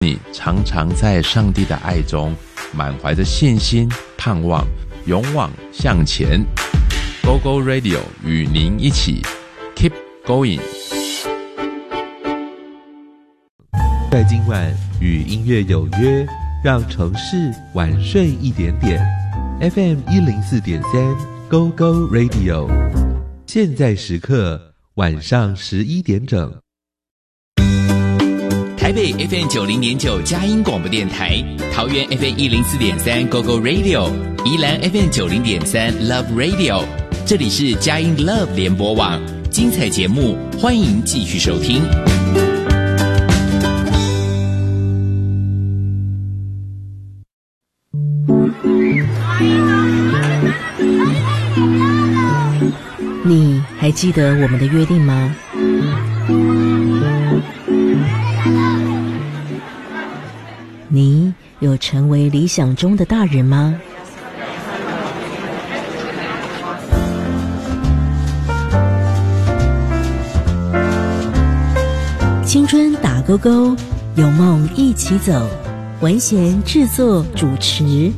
你常常在上帝的爱中满怀着信心、盼望，勇往向前。Go Go Radio 与您一起 Keep Going。 在今晚与音乐有约，让城市晚睡一点点。FM 104.3 Go Go Radio， 现在时刻晚上11点整。 台北 FM 90.9佳音广播电台，桃园 FM 104.3 Go Go Radio， 宜兰 FM 90.3 Love Radio， 这里是佳音 Love 联播网，精彩节目欢迎继续收听。 你还记得我们的约定吗？你有成为理想中的大人吗？青春打勾勾，有梦一起走。文贤制作主持。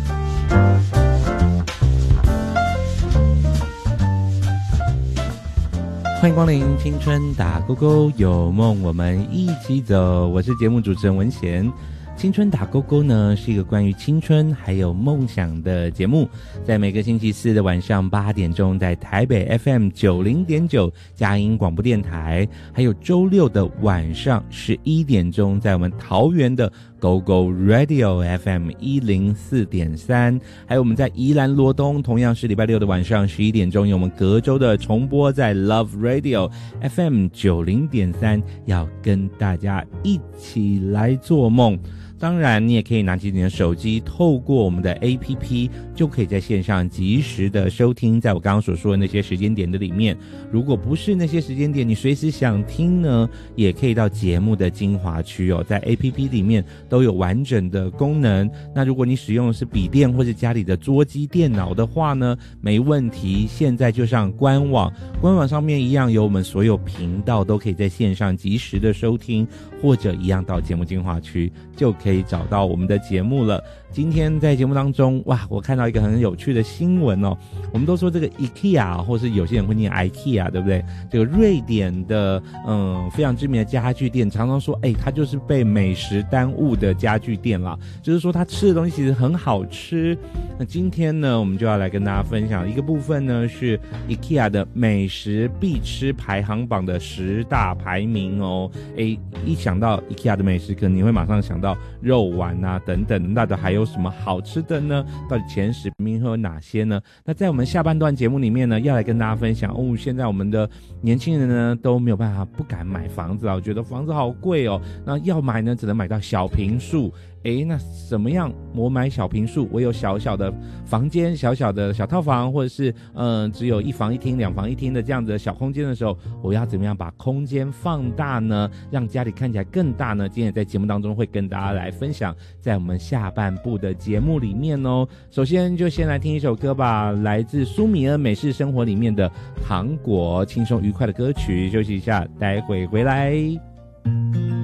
欢迎光临青春打勾勾，有梦我们一起走。我是节目主持人文贤。青春打勾勾呢是一个关于青春还有梦想的节目，在每个星期四的晚上8点钟，在台北 FM 90.9佳音广播电台，还有周六的晚上11点钟，在我们桃园的 Go Go Radio FM 104.3，还有我们在宜兰罗东，同样是礼拜六的晚上11点钟，有我们隔周的重播在 Love Radio FM 90.3，要跟大家一起来做梦。当然你也可以拿起你的手机，透过我们的 APP 就可以在线上及时的收听在我刚刚所说的那些时间点的里面。如果不是那些时间点你随时想听呢，也可以到节目的精华区哦，在 APP 里面都有完整的功能。那如果你使用的是笔电或是家里的桌机电脑的话呢，没问题，现在就上官网上面一样有我们所有频道都可以在线上及时的收听，或者一样到节目精华区就可以找到我们的节目了。今天在节目当中，哇，我看到一个很有趣的新闻哦。我们都说这个 IKEA， 或是有些人会念 IKEA， 对不对？这个瑞典的非常知名的家具店，常常说它就是被美食耽误的家具店啦，就是说它吃的东西其实很好吃。那今天呢，我们就要来跟大家分享一个部分呢，是 IKEA 的美食必吃排行榜的10大排名哦。一想到 IKEA 的美食，可能你会马上想到肉丸啊等等，那还有什么好吃的呢？到底前10名会有哪些呢？那在我们下半段节目里面呢，要来跟大家分享现在我们的年轻人呢都没有办法，不敢买房子啊，我觉得房子好贵哦。那要买呢，只能买到小坪数。那怎么样我买小坪数？我有小小的房间，小小的小套房，或者是只有1房1厅2房1厅的这样子的小空间的时候，我要怎么样把空间放大呢？让家里看起来更大呢？今天在节目当中会跟大家来分享，在我们下半部的节目里面哦。首先就先来听一首歌吧，来自苏米尔美式生活里面的糖果，轻松愉快的歌曲。休息一下，待会回来。